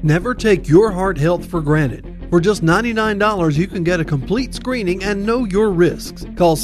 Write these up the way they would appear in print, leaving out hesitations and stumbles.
Never take your heart health for granted. For just $99, you can get a complete screening and know your risks. Call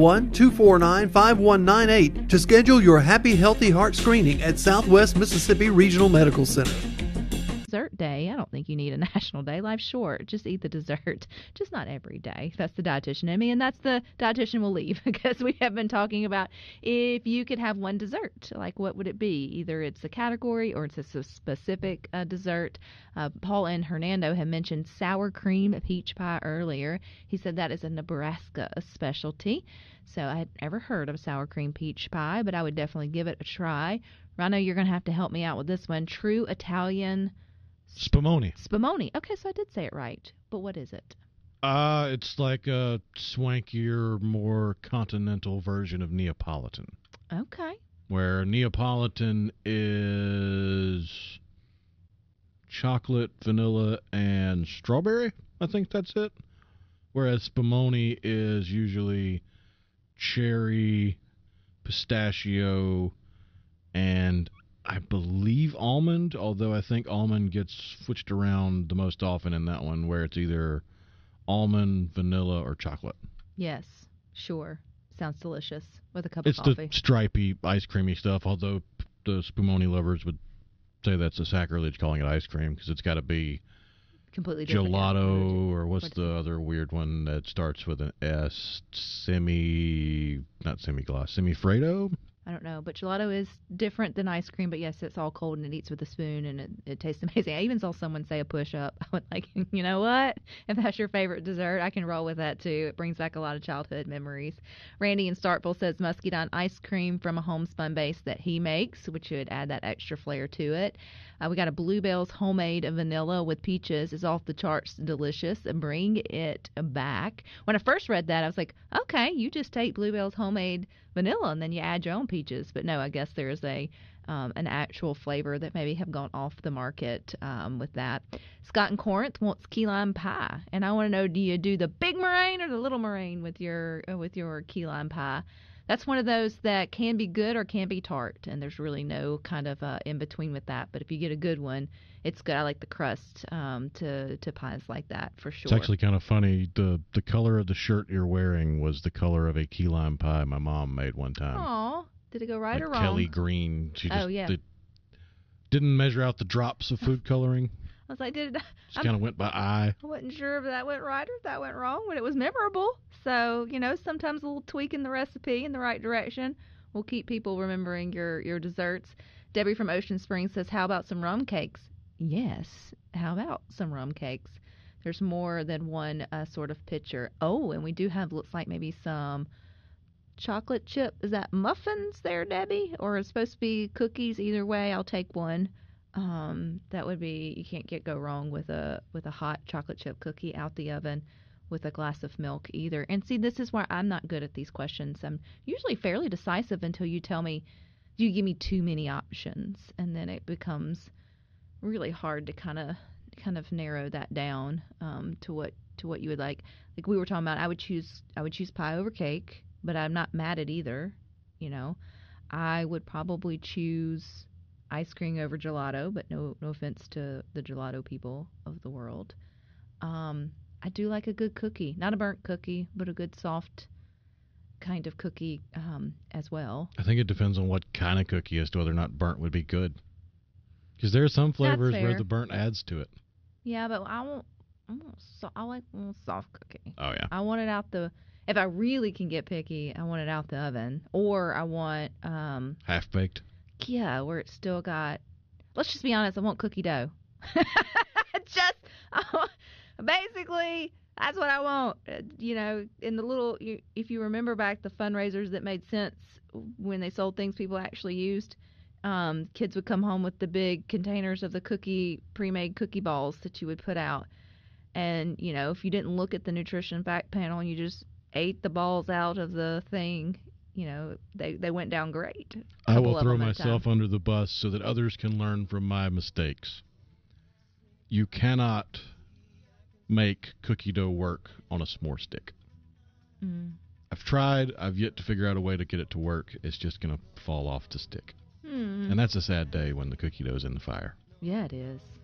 601-249-5198 to schedule your Happy Healthy Heart screening at Southwest Mississippi Regional Medical Center. Dessert day. I don't think you need a national day. Life's short. Just eat the dessert. Just not every day. That's the dietitian in me, and that's the dietitian will leave because we have been talking about if you could have one dessert, like what would it be? Either it's a category or it's a specific dessert. Paul and Hernando had mentioned sour cream peach pie earlier. He said that is a Nebraska specialty. So I had never heard of sour cream peach pie, but I would definitely give it a try. Rhino, you're going to have to help me out with this one. True Italian Spumoni. Spumoni. Okay, so I did say it right. But what is it? It's like a swankier, more continental version of Neapolitan. Okay. Where Neapolitan is chocolate, vanilla, and strawberry. I think that's it. Whereas Spumoni is usually cherry, pistachio, and I believe almond, although I think almond gets switched around the most often in that one, where it's either almond, vanilla, or chocolate. Yes, sure. Sounds delicious with a cup of coffee. It's the stripy, ice creamy stuff, although the Spumoni lovers would say that's a sacrilege calling it ice cream because it's got to be completely different. Gelato, or what's the other weird one that starts with an S? Not semi-gloss, semifreddo? I don't know, but gelato is different than ice cream, but yes, it's all cold and it eats with a spoon and it tastes amazing. I even saw someone say a push-up. I was like, you know what? If that's your favorite dessert, I can roll with that too. It brings back a lot of childhood memories. Randy in Starkville says Muscadine ice cream from a homespun base that he makes, which would add that extra flair to it. We got a Bluebell's homemade vanilla with peaches. Is off the charts delicious. Bring it back. When I first read that, I was like, okay, you just take Bluebell's homemade vanilla and then you add your own peaches. But no, I guess there is an actual flavor that maybe have gone off the market with that. Scott in Corinth wants key lime pie, and I want to know: do you do the big meringue or the little meringue with your key lime pie? That's one of those that can be good or can be tart, and there's really no kind of in between with that. But if you get a good one, it's good. I like the crust to pies like that for sure. It's actually kind of funny. The color of the shirt you're wearing was the color of a key lime pie my mom made one time. Aw, did it go right like or wrong? Kelly green. She just didn't measure out the drops of food coloring. I was like, just kind of went by eye. I wasn't sure if that went right or if that went wrong, but it was memorable. So, sometimes a little tweak in the recipe in the right direction will keep people remembering your desserts. Debbie from Ocean Springs says, how about some rum cakes? Yes, how about some rum cakes? There's more than one sort of picture. Oh, and we do have, looks like maybe some chocolate chip. Is that muffins there, Debbie? Or it's supposed to be cookies? Either way, I'll take one. That would be, you can't go wrong with a hot chocolate chip cookie out the oven with a glass of milk either. And see, this is why I'm not good at these questions. I'm usually fairly decisive until you tell me, you give me too many options, and then it becomes really hard to kind of narrow that down to what you would like. Like we were talking about, I would choose pie over cake, but I'm not mad at either. I would probably choose ice cream over gelato, but no offense to the gelato people of the world. I do like a good cookie, not a burnt cookie, but a good soft kind of cookie as well. I think it depends on what kind of cookie as to whether or not burnt would be good. Because there are some flavors where the burnt adds to it. Yeah, but I like a soft cookie. Oh, yeah. I want it out if I really can get picky, I want it out the oven. Or I want half-baked? Yeah, where it's still got, let's just be honest, I want cookie dough. Basically, that's what I want. In the little, if you remember back the fundraisers that made sense when they sold things people actually used, kids would come home with the big containers of the pre-made cookie balls that you would put out. And, if you didn't look at the nutrition fact panel and you just ate the balls out of the thing, they went down great. I will throw myself under the bus so that others can learn from my mistakes. You cannot make cookie dough work on a s'more stick. I've tried. I've yet to figure out a way to get it to work. It's just going to fall off the stick. And that's a sad day when the cookie dough's in the fire. Yeah, it is.